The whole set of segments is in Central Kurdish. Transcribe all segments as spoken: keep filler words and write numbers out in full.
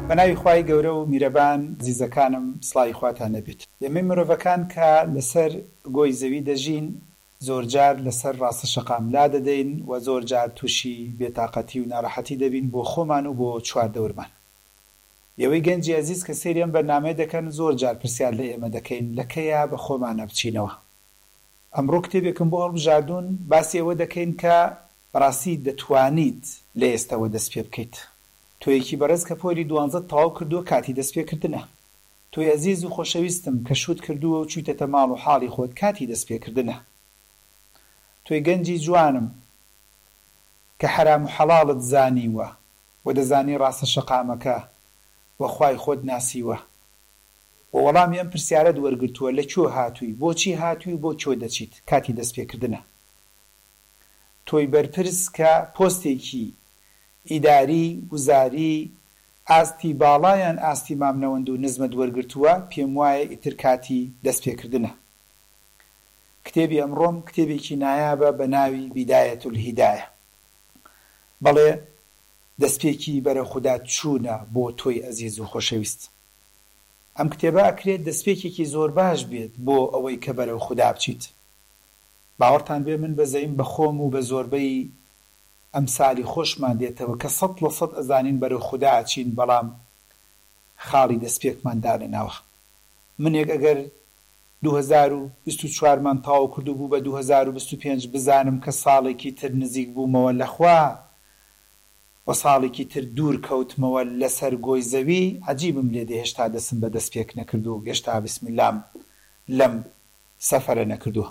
بەناوی خوای گەورە و میرەبان زیزەکانم سڵاوی خواتان نەبێت. ئێمەی مرۆڤەکان کە لەسەر گۆی زەوی دەژین زۆرجار لەسەر ڕاستە شەقاملا دەدەین و زۆرجار تووشی بێتاقەتی و ناڕەحەتی دەبین بۆ خۆمان و بۆ چواردەورمان. ئێوەی گەنجی عەزیز کە سەیری ئەم بەرنامەیە دەکەن زۆرجار پرسیار لە ئێمە دەکەین لەکەیە بە خۆمانە بچینەوە. ئەمڕۆ کتێبێکم بۆ هەڵبژاردوون باسی ئەوە دەکەین کە بەڕاستی دەتوانیت لە ئێستاوە دەست پێ بکەیت. تۆیەکی بەڕێز کە پۆلی دوانزە تەواو کردووە کاتی دەست پێکردنە. تۆی عەزیز و خۆشەویستم کە شوت کردووە و چوویتەتە ماڵ و حاڵی خۆت کاتی دەست پێکردنە. تۆی گەنجی جوانم کە حرام و حەڵاڵت زانیوە و دەزانی ڕاستە شەقامەکە و خوای خۆت ناسیوە و وەڵامی ئەم پرسیارەت وەرگرتووە لە کۆ هاتووی، بۆچی هاتووی، بۆ کۆ دەچیت، کاتی دەست پێکردنە. تۆی بەرپرس کە پۆستێکی ئیداری وزاری ئاستی باڵایان ئاستی مامنەوەند و نزمت وەرگرتووە پێم وایە ئیتر کاتی دەست پێکردنە. کتێبی ئەمڕۆم کتێبێکی نایابە بە ناوی بیدایەت الهیدایە. بەڵێ دەستپێکی بەرە خودا چوونە بۆ تۆی عەزیز و خۆشەویست. ئەم کتێبە ئەکرێت دەستپێکێکی زۆر باش بێت بۆ ئەوەی کە بەرەو خودا بچیت. باوەڕتان بێ من بەزەیم بە خۆم و بە زۆربەی ئەمسالی خۆشمان دێتەوە کە سەد لە سەد ئەزانین بەرەو خودا ئەچین بەڵام خاڵی دەستپێکمان دانێناوە. منێک ئەگەر دوو هەزار و بیست و چوارمان تەواو کردو بوو بە دوو هەزار و بیست و پێنج بزانم کە ساڵێکی تر نزیک بوومەوە لەخوا و ساڵێکی تر دوور کەوتمەوە لەسەر گۆی زەوی عەجیبم لێ دێ هێشتا دەستم بە دەست پێک نەکردو و هێشتا بسمیللام لەم سەفەرە نەکردووە.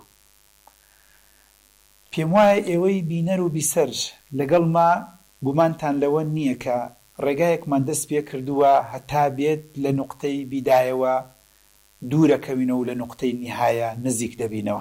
پێم وایە ئێوەی بینەر و بیسەر لەگەڵ ما گومانتان لەوە نییە کە ڕێگایەکمان دەست پێ کردووە هەتا بێت لە نوقتەی بیدایەوە دوورەکەوینەوە و لە نوقتەی نیهایە نزیک دەبینەوە.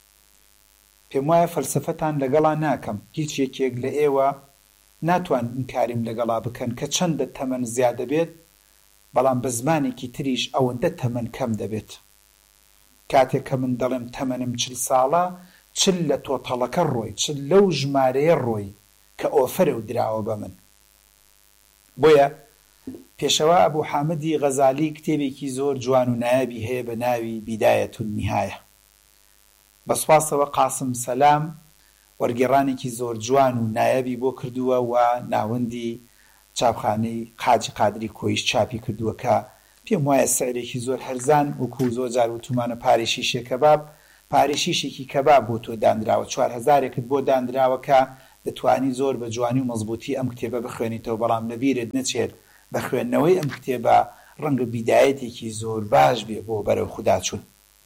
پێم وایە فەلسەفەتان لەگەڵا ناکەم، هیچ یەکێک لە ئێوە ناتوان ئینکاریم لەگەڵا بکەن کە چەندە تەمەن زیاد دەبێت بەڵام بە زمانێکی تریش ئەوەندە تەمەن کەم دەبێت. کاتێک کە من دەڵێم تەمەنم چل ساڵە چل لە تۆتەڵەکە ڕۆی، چل لەو ژمارەیە ڕۆی کە ئۆفەرە و دراوە بە من. بۆیە پێشەوە ئەبوو حامدی غەزالی کتێبێکی زۆر جوان و نایابی هەیە بە ناوی بیدایەت النیهایە. بەسواسەوە قاسم سەلام وەرگێڕانێکی زۆر جوان و نایابی بۆ کردووە و ناوەندی چاپخانەی قاجی قادری کۆیش چاپی کردووە کە پێم وایە سەعرێکی زۆر هەرزان وەکو زۆر جار وتومانە پارەی شیشێ کەباب، پارەی شیشێکی کەباب بۆ تۆ دانراوە، چوار هەزارێکت بۆ دانراوە کە دەتوانی زۆر بە جوانی و مەزبوطی ئەم کتێبە بخوێنیتەوە بەڵام لەبیرت نەچێت بە خوێندنەوەی ئەم کتێبە ڕەنگە بیدایەتێکی زۆر باش بێ بۆ بەرەو خودا چوون.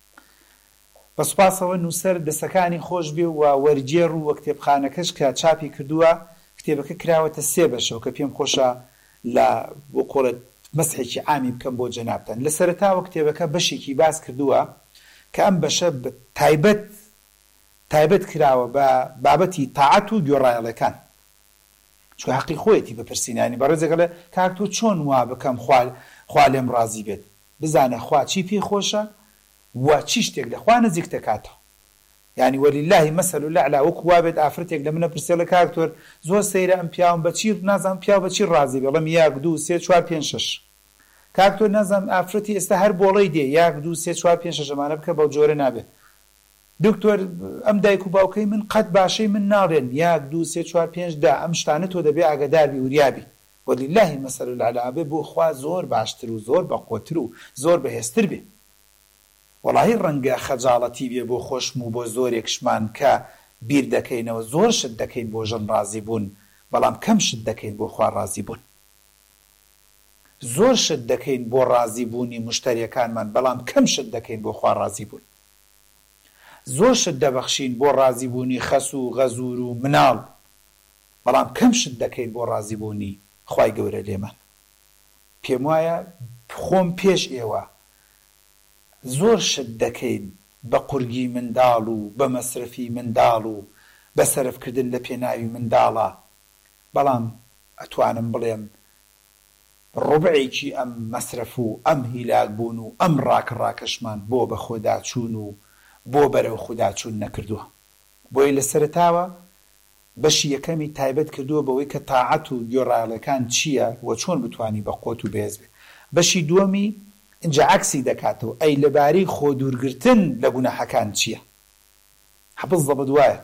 بەسوپاسەوە نووسەر دەسەکانی خۆش بێ و وەرجێڕ و وە کتێبخانەکەش کە چاپی کردووە کتێبەکە کراوەتە سێ بەشەوە کە پێم خۆشە لە بۆ قۆڵت مەسحێکی عامی بکەم بۆ جەنابتان. لە سەرەتاوە کتێبەکە بەشێکی باس کردووە کە ئەم بەشە تایبەت تایبەت کراوە بە بابەتی تاعەت و گوێڕایەڵەکان. چکە حەقی خۆیەتی بپرسینانی بەڕێزێکە کاک تۆ چۆن وا بکەم خوا لێم ڕازی بێت، بزانە خوا چی پێی خۆشە و چی شتێک لە خوا نزیک دەکاتەوە. یعنی وەلیللاهی مەسەل الأعلا وەکو وا بێت ئافرەتێک لە منە پرسێ لە کاک تۆر زۆر سەیرە ئەم پیاوم بەچی نازانم پیاو بەچی ڕازی بێ، بەڵام یاک دوو سێ چوار پێنج شەش. کاک تۆر نازانم ئافرەتی ئێستا هەر بۆڵەی دێ یاک دوو سێ چوار پێنج شەش ئەمانە بکە بەو جۆرە نابێت. دکتۆر ئەم دایک و باوکەی من قەت باشەی من ناڵێن یاک دوو سێ چوار پێنج دا ئەم شتانە تۆ دەبێ ئاگاداربی وریابی. وەلیللاهی مەسەل الأعلا بێ بۆ خوا زۆر باشتر و زۆر بەقۆتر و زۆر بەهێزتر بێ. وەڵاهی ڕەنگە خەجاڵەتی بێ بۆ خۆشم و بۆ زۆرێکشمان کە بیر دەکەینەوە زۆر شت دەکەین بۆ ژن ڕازی بوون بەڵام کەم شت دەکەین بۆ خوا ڕازی بوون. زۆر شت دەکەین بۆ ڕازی بوونی مشتریەکانمان بەڵام کەم شت دەکەین بۆ خوا ڕازی بوون. زۆر شت دەبەخشین بۆ ڕازی بوونی خەس و غەزور و مناڵ بەڵام کەم شت دەکەین بۆ ڕازی بوونی خوای گەورە لێمان. پێم وایە خۆم پێش ئێوە زۆر شت دەکەین بە قورگی منداڵ و بە مەسرفی منداڵ و بە سەرفکردن لە پێناوی منداڵە بەڵام ئەتوانم بڵێم ڕوبعێکی ئەم مەسرف و ئەم هیلاک بوون و ئەم ڕاکڕاکەشمان بۆ بە خۆدا چوون و بۆ بەرەو خودا چوون نەکردووە. بۆی لە سەرەتاوە بەشی یەکەمی تایبەت کردووە بەوەی کە تاعەت و گۆڕایەڵەکان چییە و چۆن بتوانی بە قۆت و بێز بێ. بەشی دووەمی اینجا عەکسی دەکاتەوە، ئەی لەبارەی خۆ دوورگرتن لە گوناحەکان چییە. حەفز دەبت وایە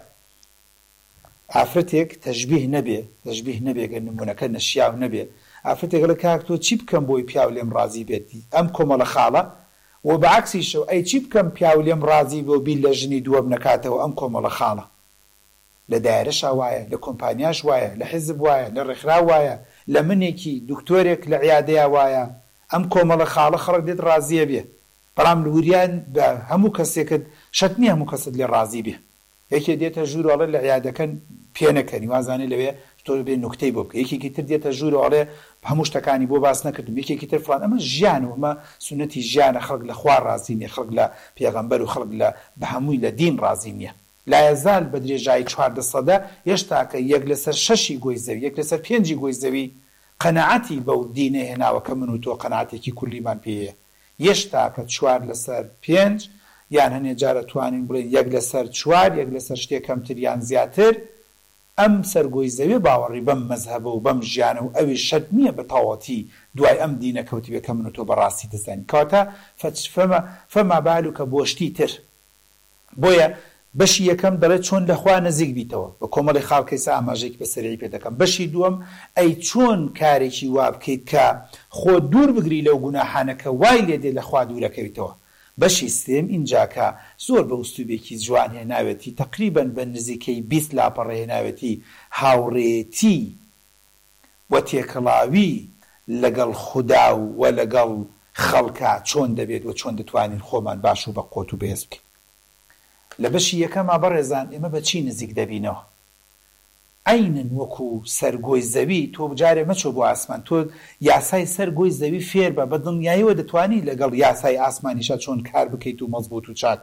ئافرەتێک تەشبیه نەبێ تەشبیه نەبێ گە نمونەکە نەشیاو نەبێ، ئافرەتێک لە کاک تۆ چی بکەم بۆی پیاو لێم ڕازی بێتی، ئەم کۆمەڵە خاڵە و بەعەکسیشەوە ئەی چی بکەم پیاو لێم ڕازی بۆ بیل لە ژنی دووەم نەکاتەوە ئەم کۆمەڵە خاڵە. لە دایرەشا وایە، لە کۆمپانیاش وایە، لە حیزب وایە، لە ڕێکخرا وایە، لە منێکی دکتۆرێک لە عیادەیە وایە، ئەم کۆمەڵە خاڵە خەڵک دێت ڕازیە بێ. بەڵام لوریان بە هەموو کەسێکت شەت نییە هەموو کەست لێ ڕازی بێ. یەکێ دێتە ژوورەڵێ لە عیادەکەن پێ نەکەنی وازانێ لەوێ تۆ بێ نوکتەی بۆ بکە، یەکێکی تر دێتە ژوورەڵێ هەموو شتەکانی بۆ باس نەکردم، یەکێکی تر فڵان. ئەمە ژیان و ئەمە سونەتی ژیانە، خەڵک لە خوا ڕازی نییە، خەڵک لە پێغەمبەر و خەڵک لە بە هەمووی لە دین ڕازی نییە. لا یەزال بە درێژایی چواردە سەدە هێشتا کە یەک لەسەر شەشی گۆی زەوی، یەک لەسەر پێنجی گۆی زەوی قەنەعەتی بەو دینە هێناوە کە من و تۆ قەنەعەتێکی کولیمان پێیە. هێشتا کە چوار لەسەر پێنج یان هەنێ جارە توانین بڵێن یەک لەسەر چوار، یەک لەسەر شتێک کەمتر یان زیاتر، ئەم سەرگۆی زەوی باوەڕی بەم مەزهەبە و بەم ژیانە و ئەوی شەرت نییە بە تەواوەتی دوای ئەم دینە کەوتی بێ کە من و تۆ بەڕاستی دەزانین. کەواتە فەما بالوکە بۆ شتی تر. بۆیە بەشی یەکەم دەڵێت چۆن لەخوا نزیک بیتەوە، بە کۆمەڵی خاڵکەیسە ئاماژەیەکی بەسەری پێ دەکەم. بەشی دووەم ئەی چۆن کارێکی وا بکەیت کە خۆ دوور بگری لەو گوناحانەکە وای لێ دێ لەخوا دوورەکەویتەوە. بەشی سێم ئینجاکە زۆر بە ئوستوبێکی جوان هێناوێتی، تقریبەن بە نزیکەی بیست لاپەڕە هێناوێتی هاوڕێتی و تێکەڵاوی لەگەڵ خودا و لەگەڵ خەڵکا چۆن دەبێت و چۆن دەتوانین خۆمان باش و بە قۆت و بێز بکەین. لە بەشی یەکەما بەڕێزان ئێمە بە چی نزیک دەبینەوە؟ عینن وەکو سەرگۆی زەوی تۆ بجارێ مەچۆ بۆ ئاسمان، تۆ یاسای سەرگۆی زەوی فێر بە بە دڵنیاییەوە دەتوانی لەگەڵ یاسای ئاسمانیشە چۆن کار بکەیت و مەزبوط و چاک.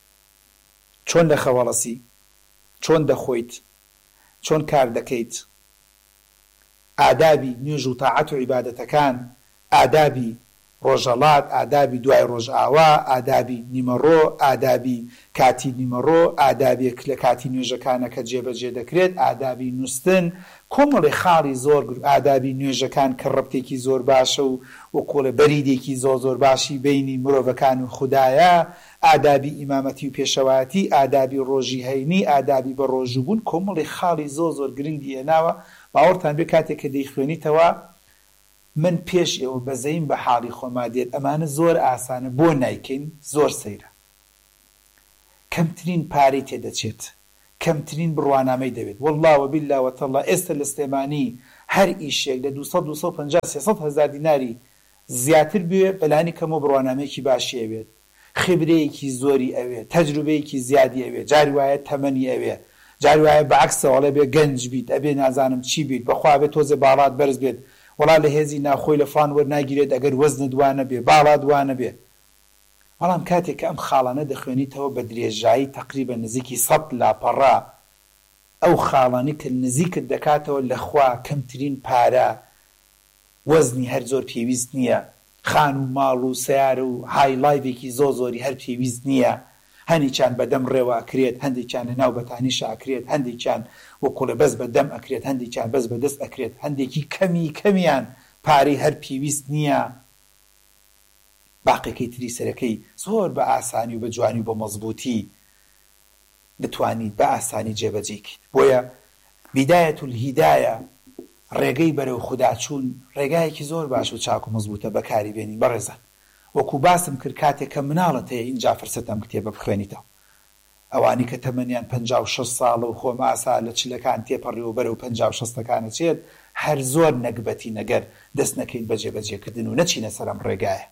چۆن دەخەوەڵەسی، چۆن دەخۆیت، چۆن کار دەکەیت، ئادابی نوێژ و تاعەت و عیبادەتەکان، ئادابی ڕۆژەڵات، ئادابی دوای ڕۆژ ئاوا، ئادابی نیمەڕۆ، ئادابی کاتی نیمەڕۆ، ئادابێک لە کاتی نوێژەکانە کە جێبەجێ دەکرێت، ئادابی نووسن، کۆمەڵی خاڵی زۆر، ئادابی نوێژەکان کە ڕەبتێکی زۆر باشە و وەکۆڵە بەریدێکی زۆر زۆر باشی بینی مرۆڤەکان و خودایە، ئادابی ئیمامەتی و پێشەوایەتی، ئادابی ڕۆژی هەینی، ئادابی بە ڕۆژوبوون، کۆمەڵی خاڵی زۆر زۆر گرنگی هێناوە. باوەڕتان بێ کاتێک کە دەیخوێنیتەوە من پێش ئێوە بەزەیم بە حاڵی خۆما دێت ئەمانە زۆر ئاسانە بۆ نایکەین، زۆر سەیرە، کەمترین پارەی تێدەچێت، کەمترین بڕوانامەی دەوێت. وەڵڵا وەبیللا وەتەڵڵا ئێستا لە سلێمانی هەر ئیشێک لە دووسەد دووسەد و پەنجا سێسەد هەزار دیناری زیاتر بوێ بەلانی کەمەوە بڕوانامەیەکی باشی ئەوێت، خبرەیەکی زۆری ئەوێت، تەجروبەیەکی زیادی ئەوێت، جاری وایە تەمەنی ئەوێت، جاری وایە بەعەکسەوەڵێ بێ گەنج بیت، ئەبێ نازانم چی بیت، بەخوا بێت تۆزێ باڵات بەرز بێت، وەڵا لە هێزی ناخۆی لە فلان وەرناگیرێت ئەگەر وەزنت وانە بێ، باڵات وانە بێ. بەڵام کاتێک کە ئەم خاڵانە دەخوێنیتەوە بە درێژایی تقریبا نزیکی سەد لاپەڕە، ئەو خاڵانی کە نزیکت دەکاتەوە لەخوا کەمترین پارە، وەزنی هەر زۆر پێویست نییە، خان و ماڵ و سیارە و هایلایڤێکی زۆر زۆری هەر پێویست نییە، هەندێکیان بەدەم ڕێوە ئەکرێت، هەندێکیان لە ناو بەتانیشە ئەکرێت، هەندێکیان وەکوڵە بەس بەدەم ئەکرێت، هەندێکیان بەس بەدەست ئەکرێت، هەندێکی کەمی کەمیان پارەی هەر پێویست نییە، باقیەکەی تری سەرەکەی زۆر بە ئاسانی و بە جوانی و بە مەزبوطی دەتوانیت بە ئاسانی جێبەجێکیت. بۆیە بیدایەت الهیدایە، ڕێگەی بەرەو خوداچوون، ڕێگایەکی زۆر باش و چاک و مەزبوطە بەکاری بێنین. بەڕێزان وەکو باسم کرد کاتێک کە مناڵەت هەیە اینجا فرسەتەم کتێبە بخوێنیتەوە، ئەوانی کە تەمەنیان پەنجا و شەش ساڵە و خۆم ئاسا لە چلەکان تێپەڕیەوە بەرەو پەنجا و شەستەکانە چێت، هەر زۆر نەکبەتی نەگەر دەست نەکەین بە جێبەجێکردن و نەچینە سەرم ڕێگایە.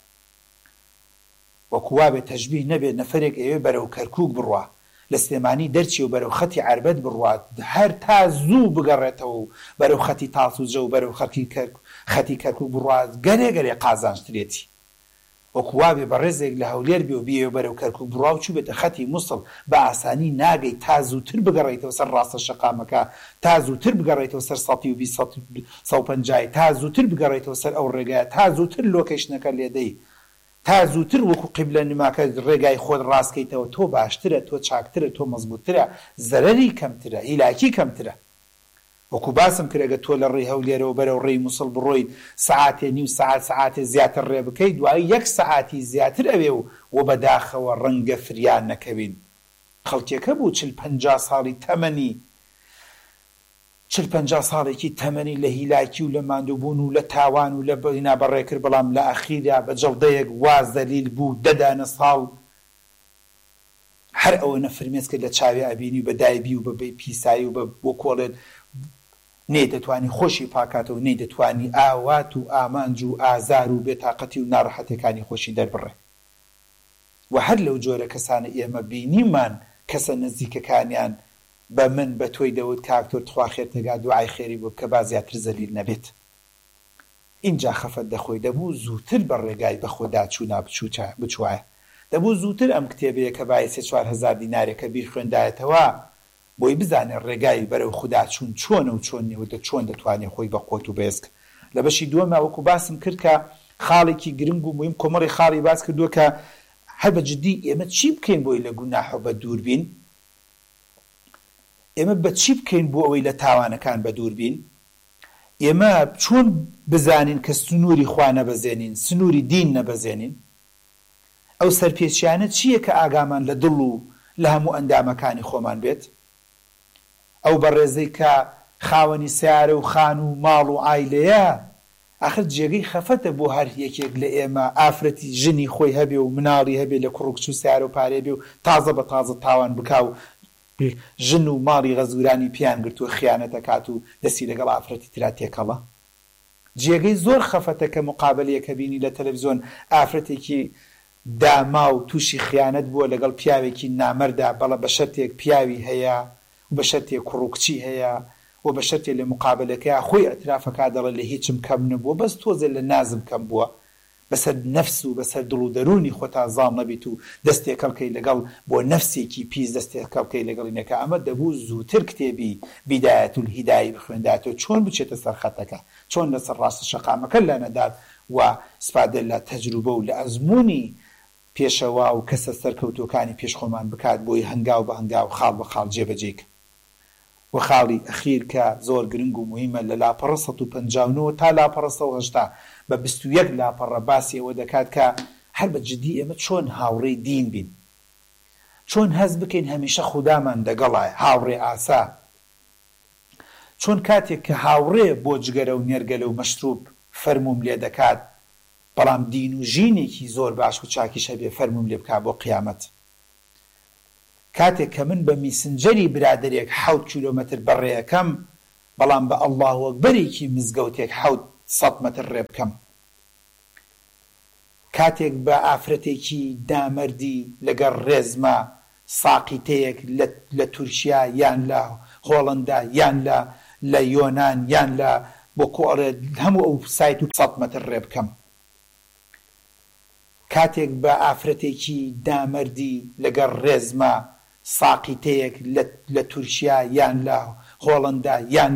وەکو وابێ تەشبیه نەبێت نەفەرێک ئەوێ بەرەو کەرکووک بڕوا، لە سلێمانی دەرچی و بەرەو خەتی عەربەت بڕوات، هەر تا زوو بگەڕێتەوە و بەرەو خەتی تاسوجە و بەرەو خەتی کەرکووک بڕوات، گەرێ گەرێ قازانجترێتی. وەکو وابێ بە ڕێزێک لە هەولێر بێ و بیێ بەرەو کەرکووک بڕوا و چوو بێتە خەتی مووسڵ، بە ئاسانی ناگەی تا زووتر بگەڕێیتەوە سەر ڕاستە شەقامەکە، تا زووتر بگەڕێیتەوە سەر سەد و بیست سەد و پەنجا، تا زووتر بگەڕێیتەوە سەر ئەو ڕێگایە، تا زووتر لۆکیشنەکە لێدەی، تا زووتر وەکو قیبلە نماکە ڕێگای خۆت ڕاستکەیتەوە، تۆ باشترە، تۆ چاکترە، تۆ مەزبوطترە، زەرەری کەمترە، هیلاکی کەمترە. وەکو باسم کرێگە تۆ لە ڕێی هەولێرەوە بەرەو ڕێی مووسڵ بڕۆیت سەعاتێ نیو سەعات سەعاتێ زیاتر ڕێ بکەیت دوای یەک سەعاتی زیاتر ئەوێ و و بەداخەوە ڕەنگە فریان نەکەوین. خەڵکێکە بوو چل پەنجا ساڵی تەمەنی چل پەنجا ساڵێکی تەمەنی لە هیلاکی و لە ماندووبوون و لە تاوان و لە بەینا بەڕێکرد، بەڵام لە ئەخیرا بە جەڵدەیەک واز دەلیل بوو دەدانە ساڵ هەر ئەوە نەفرمێت کە لە چاوی ئەبینی و بە دایبی و بە پیسایی و بە کۆڵێت نەی دەتوانی خۆشی پاکاتەوە، نەی دەتوانی ئاوات و ئامانج و ئازار و بێتاقەتی و ناڕەحەتەکانی خۆشی دەربڕێ. و هەر لەو جۆرە کەسانە ئێمە بینیمان کەسە نزیکەکانیان بە من بە تۆی دەوت کاکتۆر تخوا خێرتەگا دوعای خێری بۆ بکە با زیاتر زەلیل نەبێت. اینجا خەفەت دەخۆی دەبوو زووتر بە ڕێگای بە خۆدا چوونا بچوایە، دەبوو زووتر ئەم کتێبەیە کە بای سێ چوار هەزار دینارێکە بیر خوێندایەتەوە بۆی بزانێت ڕێگای بەرەو خوددا چوون چۆنە و چۆن نێوە چۆن دەتوانێت خۆی بە قۆت و بێزک. لە بەشی دووەمە وەکو باسم کرد کە خاڵێکی گرنگ و مهم کۆمەڵی خاڵی باس کردووە کە هەر بە جددی ئێمە چی بکەین بۆی لە گوناح بە دوور بین؟ ئێمە بە چی بکەین بۆ ئەوەی لە تاوانەکان بە دوور بین؟ ئێمە چۆن بزانین کە سنووری خوا نەبەزێنین، سنووری دین نەبەزێنین؟ ئەو سەرپێچیانە چییە کە ئاگامان لە دڵ و لە هەموو ئەندامەکانی خۆمان بێت؟ ئەو بەڕێزەی کە خاوەنی سیارە و خان و ماڵ و ئایلەیە ئاخر جێگەی خەفەتە بۆ هەر یەکێک لە ئێمە ئافرەتی ژنی خۆی هەبێ و مناڵی هەبێ لە کوڕکچ و سیارە و پارێ بێ و تازە بە تازە تاوان بکاو ژن و ماڵی غەزورانی پیان گرتووە خیانەت دەکات و دەستی لەگەڵ ئافرەتی ترا تێکەڵە. جێگەی زۆر خەفەتە کە مقابلەیەکە بینی لە تەلەڤیزۆن ئافرەتێکی داما و تووشی خیانەت بووە لەگەڵ پیاوێکی نامەردا، بەڵە بە شەرتێک پیاوی هەیە و بە شەرتێک کوڕکچی هەیە و بە شەرتێک لە مقابلەکە خۆی ئەترافەکە دەڵێ لە هیچم کەم نەبووە، بەس تۆزێ لە نازم کەم بووە، بەسەر نەفس و بەسەر دڵ و دەرونی خۆتا زاڵ نەبیت و دەستێکە بکەی لەگەڵ بۆ نەفسێکی پیس دەستێکە بکەی لەگەڵینەکە. ئەمە دەبوو زووتر کتێبی بیدایەت الهیدایە بخوێنداتەوە چۆن بچێتە سەر خەتەکە، چۆن لەسەر ڕاستە شەقامەکە لانەدات و سپادە لە تەجروبە و لە ئەزمموی پێشەوا و کەسە سەرکەوتوەکانی پێش خۆمان بکات بۆی هەنگاو بە هەنگاو خاڵ بە خاڵ جێبەجێک. و خاڵی ئەخیر کە زۆر گرنگ و مهمە لە لاپەڕە سەد و پەنجاو و نۆ تا لاپەڕە سەد و هەشتا بە بیست و یەک لاپەڕە باسی ئەوە دەکات کە هەر بە جددی ئێمە چۆن هاوڕێی دین بین، چۆن هەز بکەین هەمیشە خودامان دەگەڵایە، هاوڕێ ئاسا، چۆن کاتێک کە هاوڕێ بۆ جگەرە و نێرگەلە و مەشروب فەرموم لێ دەکات بەڵام دین و ژینێکی زۆر باش و چاکیش هەبێ فەرموم لێ بکات بۆ قیامەت. کاتێک کە من بە میسنجەری برادێک حەوت کیلۆمەتر بەڕێیەکەم بەڵام بە ئەڵڵاهو ئەکبەرێکی مزگەوتێک حەوت سەد مەتر ڕێ بکەم، کاتێک بە ئافرەتێکی دامەردی لەگەڵ ڕێزمە ساقیتەیەک لە تورکیا یان لە هۆڵەندا یان لە لە یۆنان یان لە بۆ کۆڕێ هەموو ئەو سایت و سەد مەتر ڕێ بکەم، کاتێک بە ئافرەتێکی دامەردی لەگەڵ ڕێزمە ساقیتەیەک لە تورکیا یان لە هۆڵەندا یان